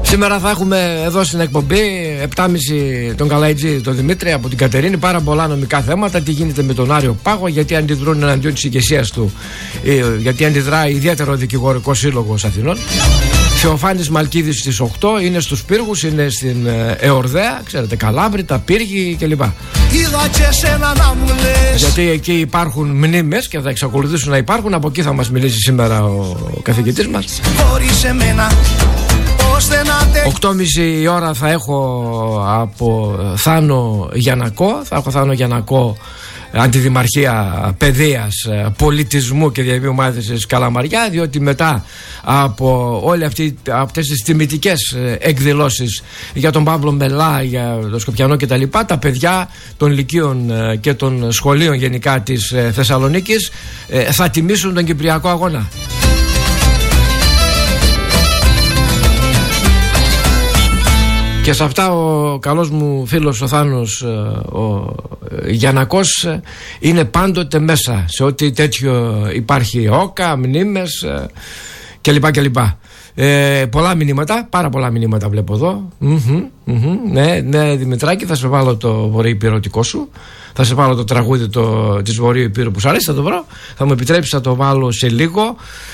Σήμερα θα έχουμε εδώ στην εκπομπή 7.30 τον Καλαϊτζή, τον Δημήτρη από την Κατερίνη. Πάρα πολλά νομικά θέματα. Τι γίνεται με τον Άριο Πάγο, γιατί αντιδρούν εναντίον της ηγεσίας του, γιατί αντιδρά ιδιαίτερο δικηγορικό σύλλογο Αθηνών. Θεοφάνης Μαλκίδης στις 8, είναι στους πύργους, είναι στην Εορδαία, ξέρετε, Καλάβρητα, πύργοι κλπ. Γιατί εκεί υπάρχουν μνήμες και θα εξακολουθήσουν να υπάρχουν. Από εκεί θα μας μιλήσει σήμερα ο καθηγητής μας. 8.30 η ώρα θα έχω από Θάνο Γιαννακό. Θα έχω Θάνο Γιαννακό, Αντιδημαρχία Παιδείας, Πολιτισμού και Διαβίου Μάθησης Καλαμαριά, διότι μετά από όλες αυτές τις τιμητικές εκδηλώσεις για τον Παύλο Μελά, για το Σκοπιανό κτλ., τα παιδιά των λυκείων και των σχολείων γενικά της Θεσσαλονίκης θα τιμήσουν τον Κυπριακό Αγώνα. Και σε αυτά ο καλός μου φίλος ο Θάνος ο Γιαννακός είναι πάντοτε μέσα σε ό,τι τέτοιο υπάρχει, όκα, μνήμες κλπ. Πολλά μηνύματα, πάρα πολλά μηνύματα βλέπω εδώ. Ναι, Δημητράκη, θα σε βάλω το βορειοϊπειρωτικό σου. Θα σε βάλω το τραγούδι της Βορείου Υπήρου που σου αρέσει, θα το βρω. Θα μου επιτρέψει να το βάλω σε λίγο.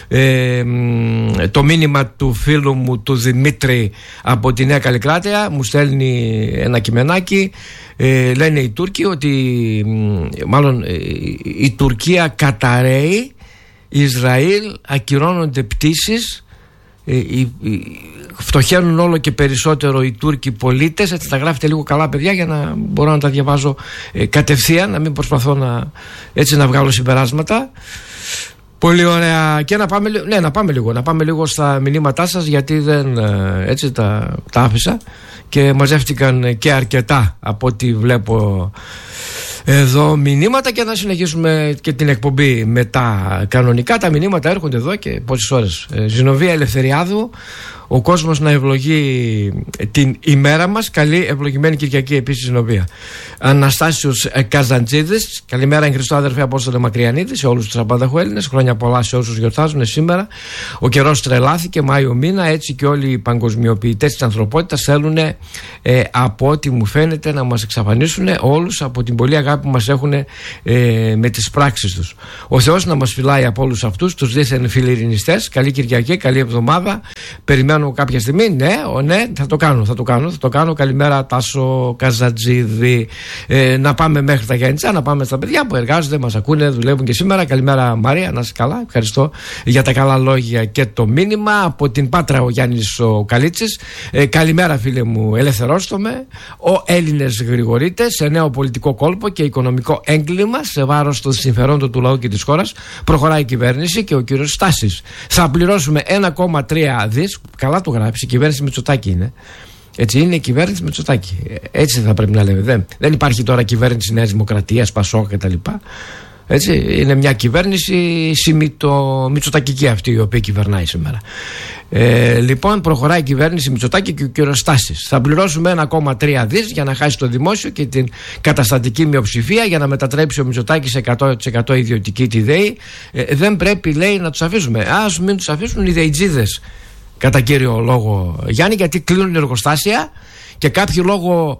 Το μήνυμα του φίλου μου του Δημήτρη από τη Νέα Καλλικράτεια μου στέλνει ένα κειμενάκι. Λένε οι Τούρκοι ότι μάλλον η Τουρκία καταραίει, Ισραήλ ακυρώνονται πτήσεις, φτωχαίνουν όλο και περισσότερο οι Τούρκοι πολίτες. Έτσι τα γράφετε λίγο καλά, παιδιά, για να μπορώ να τα διαβάζω κατευθείαν, να μην προσπαθώ να βγάλω συμπεράσματα. Πολύ ωραία. Και να πάμε λίγο στα μηνύματά σας, γιατί δεν έτσι τα άφησα και μαζεύτηκαν και αρκετά από ό,τι βλέπω εδώ μηνύματα, και να συνεχίσουμε και την εκπομπή μετά. Κανονικά τα μηνύματα έρχονται εδώ και πόσες ώρες. Ζηνοβία Ελευθεριάδου, ο κόσμος να ευλογεί την ημέρα μας. Καλή ευλογημένη Κυριακή επίσης Ζηνοβία. Αναστάσιος Καζαντζίδης, καλημέρα εν Χριστώ αδερφέ Απόστολε Μακριανίδη, σε όλους τους απανταχού Έλληνες. Χρόνια πολλά σε όσους γιορτάζουν σήμερα. Ο καιρός τρελάθηκε Μάιο μήνα, έτσι και όλοι οι παγκοσμιοποιητές της ανθρωπότητας θέλουν από ό,τι μου φαίνεται να μας εξαφανίσουν όλους από την πολλή αγάπη που μας έχουν με τις πράξεις τους. Ο Θεός να μας φυλάει από όλους αυτούς τους δίθεν φιλιρινιστές. Καλή Κυριακή, καλή εβδομάδα. Περιμένω κάποια στιγμή. Ναι, θα το κάνω. Καλημέρα Τάσο Καζατζίδη. Να πάμε μέχρι τα Γιάννητσά, να πάμε στα παιδιά που εργάζονται, μας ακούνε, δουλεύουν και σήμερα. Καλημέρα Μαρία, να είσαι καλά. Ευχαριστώ για τα καλά λόγια και το μήνυμα. Από την Πάτρα ο Γιάννης ο Καλίτσης. Καλημέρα φίλε μου, ελευθερώστε με. Ο Έλληνες Γρηγορίτες σε νέο πολιτικό κόλπο και οικονομικό έγκλημα σε βάρος των συμφερόντων του λαού και της χώρας. Προχωράει η κυβέρνηση και ο κύριος Στάσης. Θα πληρώσουμε 1,3 δις. Καλά το γράψει, η κυβέρνηση Μητσοτάκη είναι. Έτσι είναι η κυβέρνηση Μητσοτάκη. Έτσι θα πρέπει να λέμε. Δεν υπάρχει τώρα κυβέρνηση Νέας Δημοκρατίας, Πασόκ κτλ. Έτσι, είναι μια κυβέρνηση μητσοτακική αυτή η οποία κυβερνάει σήμερα. Λοιπόν, προχωράει η κυβέρνηση Μητσοτάκη και ο κύριος Στάσης. Θα πληρώσουμε 1,3 δις για να χάσει το δημόσιο και την καταστατική μειοψηφία, για να μετατρέψει ο Μητσοτάκης σε 100% ιδιωτική τη ΔΕΗ. Δεν πρέπει, λέει, να τους αφήσουμε. Ας μην τους αφήσουν οι ΔΕΗτζίδες, κατά κύριο λόγο, Γιάννη, γιατί κλείνουν εργοστάσια και κάποιοι λόγω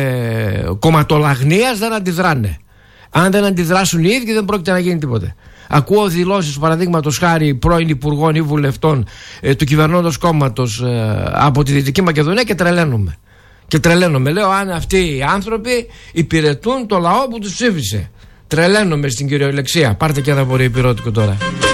κομματολαγνίας δεν αντιδράνε. Αν δεν αντιδράσουν οι ίδιοι, δεν πρόκειται να γίνει τίποτε. Ακούω δηλώσεις, παραδείγματος χάρη, πρώην υπουργών ή βουλευτών του κυβερνώντος κόμματος από τη Δυτική Μακεδονία και τρελαίνομαι. Λέω, αν αυτοί οι άνθρωποι υπηρετούν το λαό που τους ψήφισε. Τρελαίνομαι στην κυριολεξία. Πάρτε και ένα βορειοϊπειρωτικό τώρα.